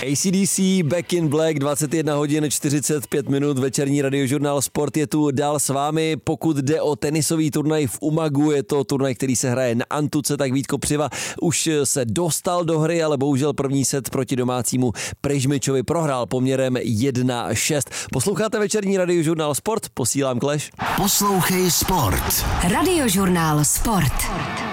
AC/DC, Back in Black, 21 hodin 45 minut, večerní radiožurnál Sport je tu dál s vámi. Pokud jde o tenisový turnaj v Umagu, je to turnaj, který se hraje na antuce, tak Vítko Přiva už se dostal do hry, ale bohužel první set proti domácímu Prežmičovi prohrál poměrem 1-6. Posloucháte večerní radiožurnál Sport, posílám Clash. Poslouchej Sport. Radiožurnál Sport.